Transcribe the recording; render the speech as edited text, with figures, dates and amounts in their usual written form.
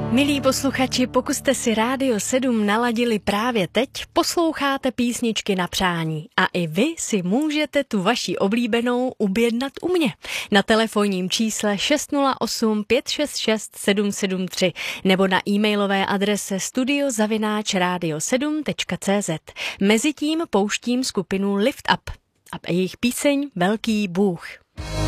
Milí posluchači, pokud jste si Rádio 7 naladili právě teď, posloucháte písničky na přání. A i vy si můžete tu vaši oblíbenou objednat u mě. Na telefonním čísle 608 566 773 nebo na e-mailové adrese studio@radio7.cz. Mezitím pouštím skupinu Lift Up a jejich píseň Velký Bůh.